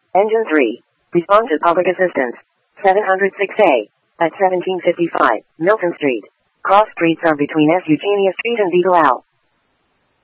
Engine 3. Respond to public assistance. 706A. At 1755, Milton Street. Cross streets are between S. Eugenia Street and Beagle Owl.